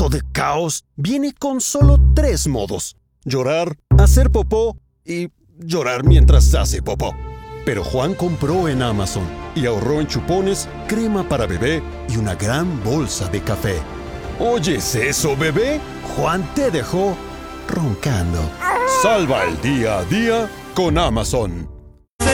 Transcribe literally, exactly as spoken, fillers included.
cuarto de caos viene con solo tres modos: llorar, hacer popó y llorar mientras hace popó. Pero Juan compró en Amazon y ahorró en chupones, crema para bebé y una gran bolsa de café. ¿Oyes eso, bebé? Juan te dejó roncando. Salva el día a día con Amazon.